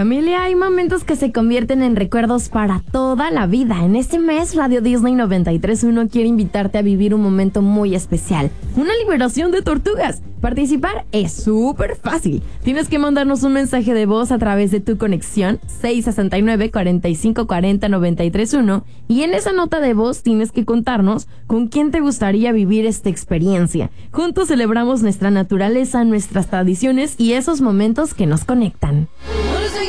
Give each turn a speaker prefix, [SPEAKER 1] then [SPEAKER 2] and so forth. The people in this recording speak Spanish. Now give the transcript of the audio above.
[SPEAKER 1] Familia, hay momentos que se convierten en recuerdos para toda la vida. En este mes, Radio Disney 93.1 quiere invitarte a vivir un momento muy especial. Una liberación de tortugas. Participar es súper fácil. Tienes que mandarnos un mensaje de voz a través de tu conexión 669-4540-931 y en esa nota de voz tienes que contarnos con quién te gustaría vivir esta experiencia. Juntos celebramos nuestra naturaleza, nuestras tradiciones y esos momentos que nos conectan.